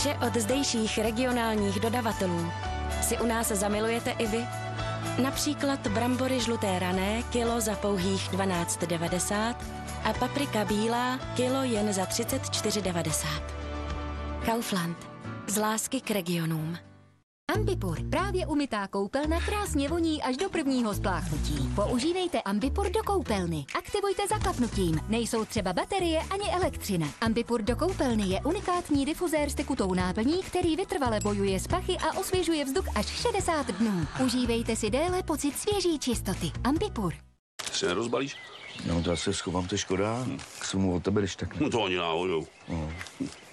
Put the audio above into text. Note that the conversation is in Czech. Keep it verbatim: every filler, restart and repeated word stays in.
Vše od zdejších regionálních dodavatelů si u nás zamilujete i vy. Například brambory žluté rané kilo za pouhých dvanáct devadesát a paprika bílá kilo jen za třicet čtyři devadesát. Kaufland. Z lásky k regionům. Ambipur, právě umytá koupelna krásně voní až do prvního spláchnutí. Používejte Ambipur do koupelny. Aktivujte zakapnutím. Nejsou třeba baterie ani elektřina. Ambipur do koupelny je unikátní difuzér s tekutou náplní, který vytrvale bojuje s pachy a osvěžuje vzduch až šedesát dnů. Užívejte si déle pocit svěží čistoty. Ambipur. Si nerozbalíš? No to já se schovám, to je škoda. Hmm. K svému od tebe, když tak ne. No to ani náhodou. No.